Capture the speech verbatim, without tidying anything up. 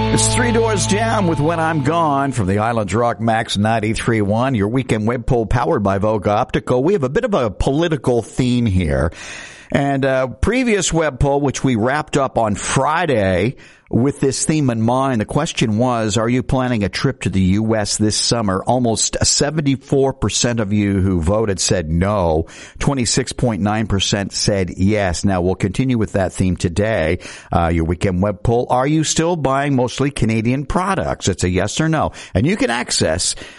It's Three Doors Down with When I'm Gone from the Islands Rock Max ninety-three point one, your weekend web poll powered by Vogue Optical. We have a bit of a political theme here. And uh previous web poll, which we wrapped up on Friday with this theme in mind, the question was, are you planning a trip to the U S this summer? Almost seventy-four percent of you who voted said no. twenty-six point nine percent said yes. Now, we'll continue with that theme today. Uh your weekend web poll, are you still buying mostly Canadian products? It's a yes or no. And you can access